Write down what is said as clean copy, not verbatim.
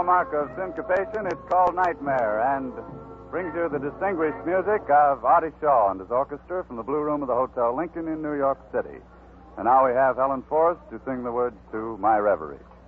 hallmark of syncopation. It's called Nightmare, and brings you the distinguished music of Artie Shaw and his orchestra from the Blue Room of the Hotel Lincoln in New York City. And now we have Helen Forrest to sing the words to My Reverie.